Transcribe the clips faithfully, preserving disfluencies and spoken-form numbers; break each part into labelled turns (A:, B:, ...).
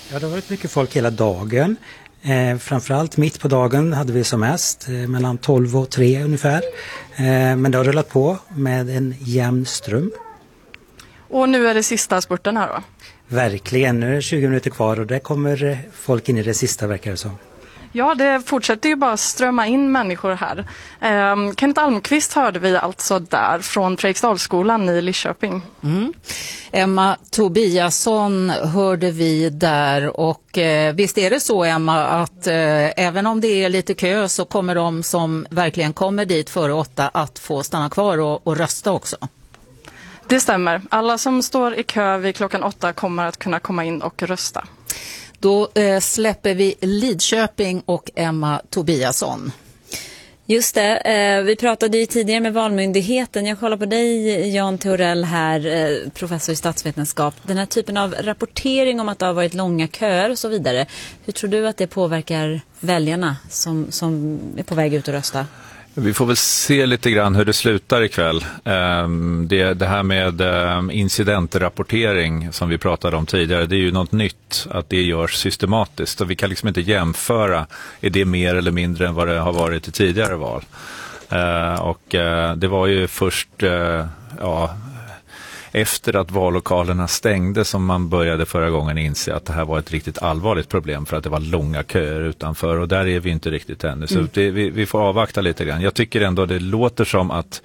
A: Ja, det har varit mycket folk hela dagen. Eh, framförallt mitt på dagen hade vi som mest, eh, mellan tolv och tre ungefär. Eh, men det har rullat på med en jämn ström.
B: Och nu är det sista spurten här då?
A: Verkligen, nu är det tjugo minuter kvar och där kommer folk in i det sista, verkar det som.
B: Ja, det fortsätter ju bara strömma in människor här. Eh, Kenneth Almqvist hörde vi alltså där från Fredriksdalsskolan i Lidköping.
C: Mm. Emma Tobiasson hörde vi där och eh, visst är det så, Emma, att eh, även om det är lite kö så kommer de som verkligen kommer dit före åtta att få stanna kvar och, och rösta också?
B: Det stämmer. Alla som står i kö vid klockan åtta kommer att kunna komma in och rösta.
C: Då eh, släpper vi Lidköping och Emma Tobiasson.
D: Just det, eh, vi pratade ju tidigare med Valmyndigheten. Jag kollar på dig, Jan Theorell här, eh, professor i statsvetenskap. Den här typen av rapportering om att det har varit långa köer och så vidare. Hur tror du att det påverkar väljarna som, som är på väg ut och rösta?
E: Vi får väl se lite grann hur det slutar ikväll. Det, det här med incidentrapportering som vi pratade om tidigare, det är ju något nytt att det görs systematiskt. Och vi kan liksom inte jämföra, är det mer eller mindre än vad det har varit i tidigare val. Och det var ju först, ja, efter att vallokalerna stängde som man började förra gången inse att det här var ett riktigt allvarligt problem för att det var långa köer utanför och där är vi inte riktigt ännu. Så mm. det, vi, vi får avvakta lite grann. Jag tycker ändå det låter som att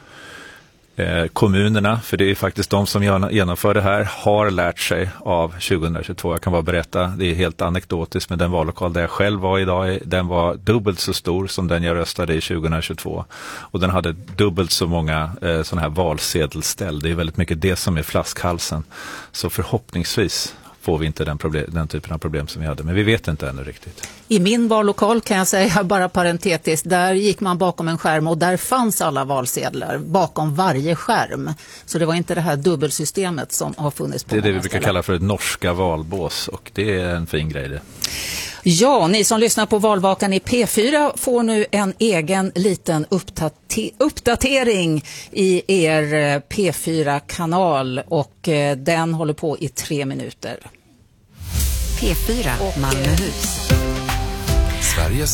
E: eh, kommunerna, för det är faktiskt de som genomför det här, har lärt sig av tjugohundratjugotvå. Jag kan bara berätta, det är helt anekdotiskt, men den vallokal där jag själv var idag, den var dubbelt så stor som den jag röstade i tjugohundratjugotvå. Och den hade dubbelt så många eh, sådana här valsedelställ. Det är väldigt mycket det som är flaskhalsen. Så förhoppningsvis får vi inte den, problem, den typen av problem som vi hade. Men vi vet inte ännu riktigt.
C: I min vallokal kan jag säga, bara parentetiskt, där gick man bakom en skärm och där fanns alla valsedlar bakom varje skärm. Så det var inte det här dubbelsystemet som har funnits på.
E: Det är det vi brukar
C: ställen.
E: kalla för ett norska valbås och det är en fin grej det.
C: Ja, ni som lyssnar på Valvakan i P fyra får nu en egen liten uppdate- uppdatering i er P fyra-kanal och eh, den håller på i tre minuter.
F: P fyra, Malmöhus. Sveriges